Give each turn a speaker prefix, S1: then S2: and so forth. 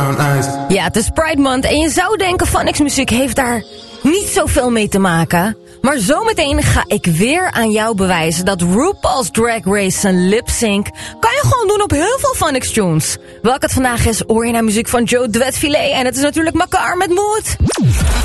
S1: Ja, het is Pride Month en je zou denken Phonics muziek heeft daar niet zoveel mee te maken. Maar zometeen ga ik weer aan jou bewijzen dat RuPaul's Drag Race zijn lip-sync kan je gewoon doen op heel veel Phonics tunes. Welke het vandaag is, hoor je naar muziek van Joe Duet Filet en het is natuurlijk Makar met Moed.